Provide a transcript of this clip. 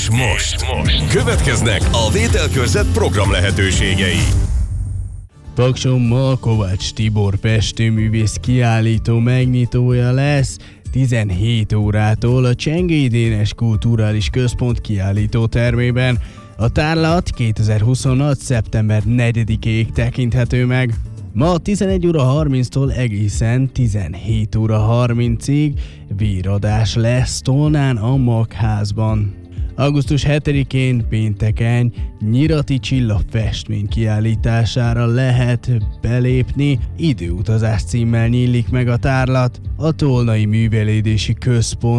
most következnek a Vételkörzet program lehetőségei. Pakson ma Kovács Tibor festőművész kiállító megnyitója lesz 17 órától a Csengéi Dénes Kulturális Központ kiállító termében. A tárlat 2026. szeptember 4-ig tekinthető meg. Ma 11 óra 30-tól egészen 17 óra 30-ig víradás lesz Tolnán a Magházban. Augusztus 7-én pénteken Nyirati Csilla festmény kiállítására lehet belépni, időutazás címmel nyílik meg a tárlat. A Tolnai Művelődési Központ